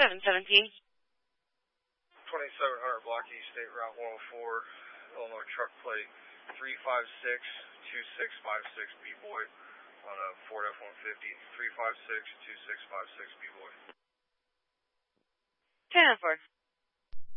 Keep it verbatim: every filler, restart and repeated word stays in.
seven seventeen. twenty-seven hundred Block E, State Route one oh four, Illinois truck plate three five six two six five six B-Boy on a Ford F one fifty, three five six two six five six B-Boy. ten four.